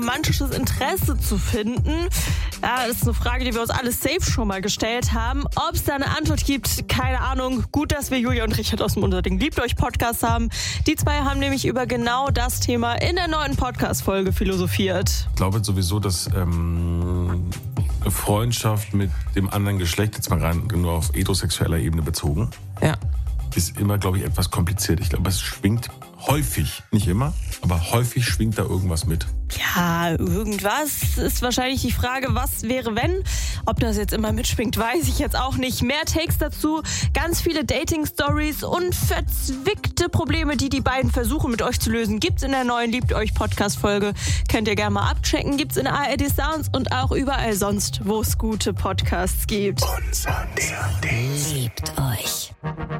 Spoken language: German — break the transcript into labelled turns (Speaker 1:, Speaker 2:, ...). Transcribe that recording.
Speaker 1: romantisches Interesse zu finden? Ja, das ist eine Frage, die wir uns alle safe schon mal gestellt haben. Ob es da eine Antwort gibt, keine Ahnung. Gut, dass wir Julia und Richard aus dem Unser Ding liebt euch Podcast haben. Die zwei haben nämlich über genau das Thema in der neuen Podcast-Folge philosophiert.
Speaker 2: Ich glaube sowieso, dass Freundschaft mit dem anderen Geschlecht, jetzt mal rein nur auf heterosexueller Ebene bezogen, ist immer, glaube ich, etwas kompliziert. Ich glaube, es schwingt häufig, nicht immer, aber häufig schwingt da irgendwas mit.
Speaker 1: Ja, irgendwas ist wahrscheinlich die Frage, was wäre wenn? Ob das jetzt immer mitschwingt, weiß ich jetzt auch nicht. Mehr Takes dazu, ganz viele Dating-Stories und verzwickte Probleme, die beiden versuchen mit euch zu lösen, gibt's in der neuen Liebt euch Podcast-Folge. Könnt ihr gerne mal abchecken, gibt's in ARD Sounds und auch überall sonst, wo es gute Podcasts gibt.
Speaker 3: Unser Ding.
Speaker 4: Liebt euch.